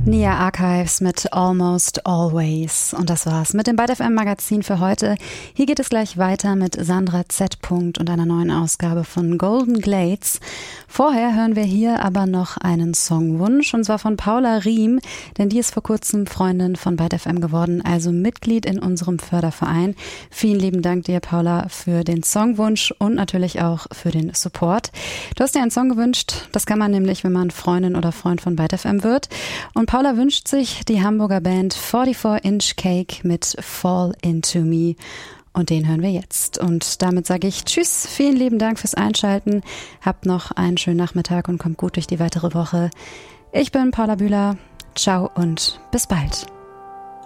Nia Archives mit Almost Always. Und das war's mit dem Byte FM Magazin für heute. Hier geht es gleich weiter mit Sandra Z. und einer neuen Ausgabe von Golden Glades. Vorher hören wir hier aber noch einen Songwunsch, und zwar von Paula Riem, denn die ist vor kurzem Freundin von Byte FM geworden, also Mitglied in unserem Förderverein. Vielen lieben Dank dir, Paula, für den Songwunsch und natürlich auch für den Support. Du hast dir einen Song gewünscht, das kann man nämlich, wenn man Freundin oder Freund von Byte FM wird. Und Paula wünscht sich die Hamburger Band 44 Inch Cake mit Fall Into Me. Und den hören wir jetzt. Und damit sage ich Tschüss, vielen lieben Dank fürs Einschalten. Habt noch einen schönen Nachmittag und kommt gut durch die weitere Woche. Ich bin Paula Bühler. Ciao und bis bald.